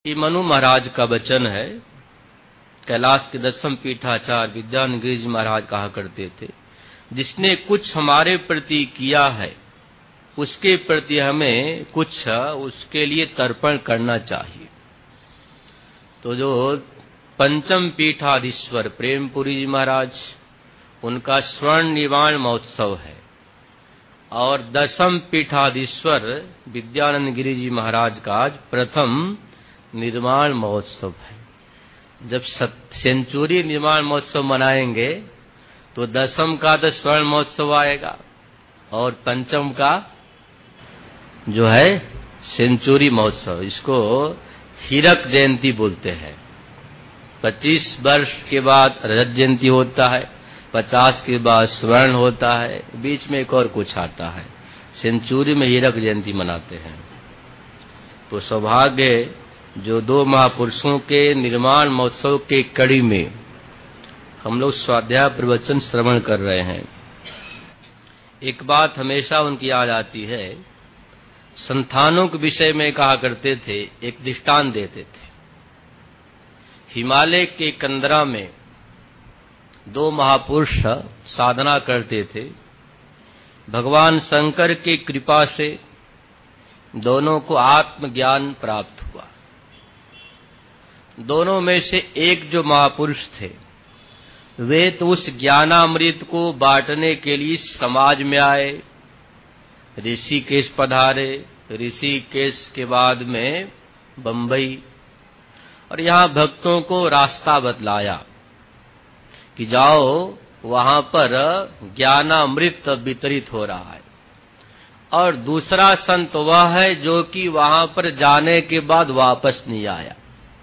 ये मनु महाराज का वचन है। कैलाश के 10वें पीठाचार्य विद्यानंद गिरि जी महाराज कहा करते थे, जिसने कुछ हमारे प्रति किया है उसके प्रति हमें कुछ उसके लिए तर्पण करना चाहिए। तो जो पंचम पीठाधीश्वर प्रेमपुरी जी महाराज, उनका स्वर्ण निर्वाण महोत्सव है, और 10वें पीठाधीश्वर विद्यानंद गिरि जी महाराज का आज प्रथम निर्माण महोत्सव है। जब सेंचुरी निर्माण महोत्सव मनाएंगे तो 10वें का तो स्वर्ण महोत्सव आएगा और पंचम का जो है सेंचुरी महोत्सव। इसको हीरक जयंती बोलते हैं। 25 वर्ष के बाद रजत जयंती होता है, 50 के बाद स्वर्ण होता है, बीच में एक और कुछ आता है। सेंचुरी में हीरक जयंती मनाते हैं। तो सौभाग्य जो दो महापुरुषों के निर्माण महोत्सव के कड़ी में हम लोग स्वाध्याय प्रवचन श्रवण कर रहे हैं। एक बात हमेशा उनकी याद आती है। संतानों के विषय में कहा करते थे, एक दृष्टांत देते थे। हिमालय के कंदरा में दो महापुरुष साधना करते थे। भगवान शंकर की कृपा से दोनों को आत्मज्ञान प्राप्त हुआ। दोनों में से एक जो महापुरुष थे, वे तो उस ज्ञानामृत को बांटने के लिए समाज में आए, ऋषिकेश पधारे, ऋषिकेश के बाद में बंबई, और यहाँ भक्तों को रास्ता बतलाया कि जाओ वहां पर ज्ञानामृत वितरित हो रहा है। और दूसरा संत वह है जो कि वहां पर जाने के बाद वापस नहीं आया,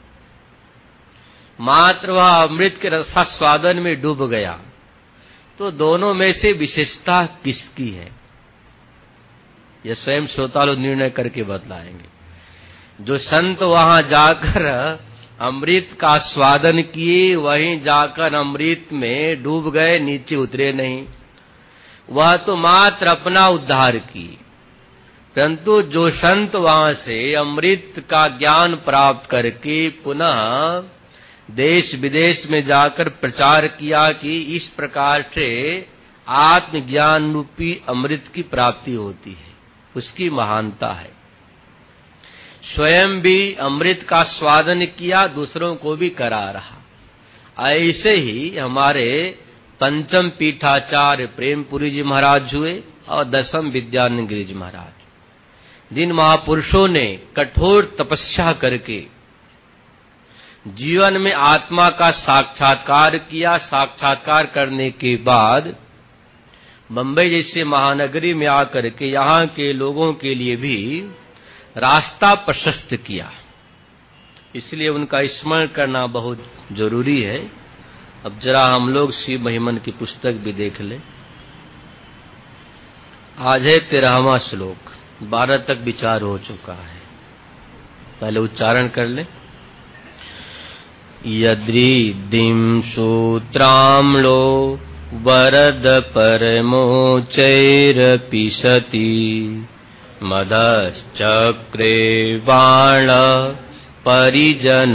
मात्र वह अमृत के रसास्वादन में डूब गया। तो दोनों में से विशेषता किसकी है, यह स्वयं श्रोता लोग निर्णय करके बतलाएंगे। जो संत वहां जाकर अमृत का स्वादन किए, वहीं जाकर अमृत में डूब गए, नीचे उतरे नहीं, वह तो मात्र अपना उद्धार किए। परंतु जो संत वहां से अमृत का ज्ञान प्राप्त करके पुनः देश विदेश में जाकर प्रचार किया कि इस प्रकार से आत्मज्ञान रूपी अमृत की प्राप्ति होती है, उसकी महानता है। स्वयं भी अमृत का स्वादन किया, दूसरों को भी करा रहा। ऐसे ही हमारे पंचम पीठाचार्य प्रेमपुरी जी महाराज हुए और 10वें विद्यानंद गिरि जी महाराज। जिन महापुरुषों ने कठोर तपस्या करके जीवन में आत्मा का साक्षात्कार किया, साक्षात्कार करने के बाद बंबई जैसे महानगरी में आकर के यहाँ के लोगों के लिए भी रास्ता प्रशस्त किया, इसलिए उनका स्मरण करना बहुत जरूरी है। अब जरा हम लोग शिव महिमन की पुस्तक भी देख लें। आज है 13वां श्लोक, 12 तक विचार हो चुका है। पहले उच्चारण कर लें। यद्रिद्धिं सूत्राम्लो वरद परमोचैरपिशति मदश्चक्रे बाण परिजन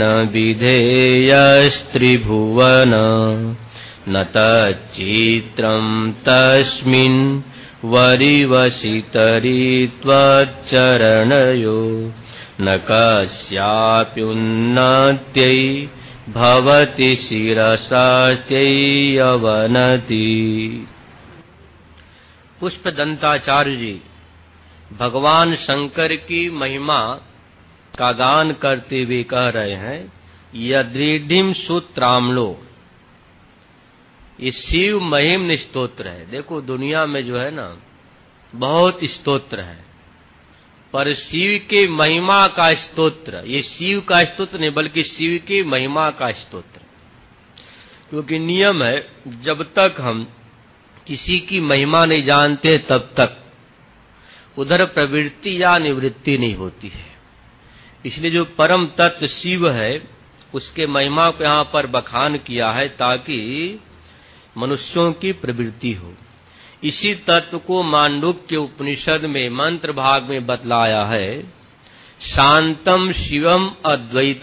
विधेयस्त्रिभुवन न तच्चित्रं तस्मिन् वरिवसितरि त्वच्चरणयो न कस्याप्युन्नत्यै भवति शिरसात्यवनति। पुष्पदंताचार्य जी भगवान शंकर की महिमा का गान करते हुए कह रहे हैं, यद्रिढ़िम सूत्राम्लो। ये शिव महिम स्तोत्र है। देखो दुनिया में जो है ना बहुत स्तोत्र है, पर शिव के महिमा का स्तोत्र, ये शिव का स्तोत्र नहीं बल्कि शिव की महिमा का स्तोत्र। क्योंकि नियम है, जब तक हम किसी की महिमा नहीं जानते तब तक उधर प्रवृत्ति या निवृत्ति नहीं होती है। इसलिए जो परम तत्व शिव है उसके महिमा को यहाँ पर बखान किया है ताकि मनुष्यों की प्रवृत्ति हो। इसी तत्व को मांडुक्य उपनिषद में मंत्र भाग में बतलाया है। शांतम शिवम अद्वैत